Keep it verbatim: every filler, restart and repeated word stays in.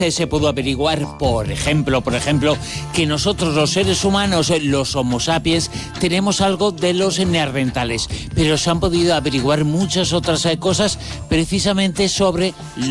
Se pudo averiguar, por ejemplo, por ejemplo, que nosotros los seres humanos, los Homo sapiens, tenemos algo de los neandertales, pero se han podido averiguar muchas otras cosas precisamente sobre